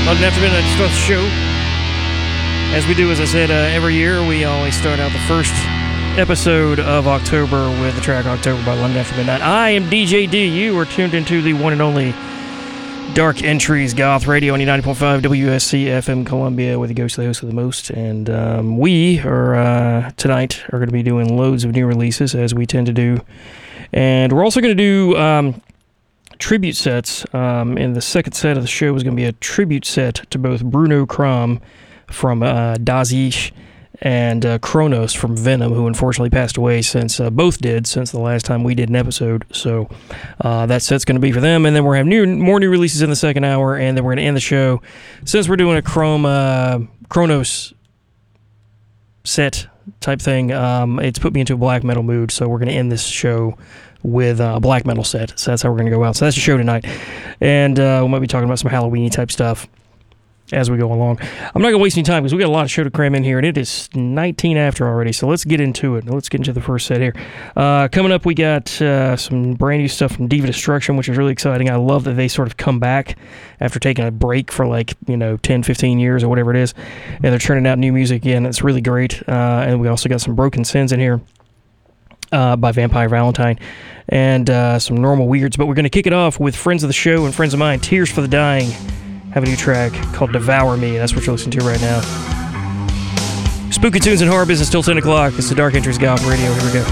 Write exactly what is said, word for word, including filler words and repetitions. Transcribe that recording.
London After Midnight to start the show. As we do, as I said, uh, every year, we always start out the first episode of October with the track October by London After Midnight. I am D J D. You are tuned into the one and only Dark Entries Goth Radio on ninety point five W S C F M Columbia with the ghostly host of the most. And um, we are, uh, tonight, are going to be doing loads of new releases, as we tend to do. And we're also going to do um, tribute sets. Um, and the second set of the show is going to be a tribute set to both Bruno Kram from uh, Das Ich and uh, Kronos from Venom, who unfortunately passed away since, uh, both did, since the last time we did an episode. So uh, that set's going to be for them. And then we're having new, more new releases in the second hour, and then we're going to end the show. Since we're doing a Chrome, uh, Kronos set type thing, um, it's put me into a black metal mood, so we're going to end this show with a black metal set. So that's how we're going to go out. So that's the show tonight. And uh, we might be talking about some Halloween type stuff as we go along. I'm not going to waste any time because we got a lot of show to cram in here, and it is nineteen after already, so let's get into it. Let's get into the first set here. Uh, coming up, we got uh, some brand new stuff from Diva Destruction, which is really exciting. I love that they sort of come back after taking a break for like, you know, ten, fifteen years or whatever it is, and they're turning out new music again. It's really great. Uh, and we also got some Broken Sins in here uh, by Vampire Valentine, and uh, some Normal Weirds. But we're going to kick it off with friends of the show and friends of mine, Tears for the Dying, have a new track called Devour Me. That's what you're listening to right now. Spooky tunes and horror business till ten o'clock. It's the Dark Entries Goth Radio. Here we go.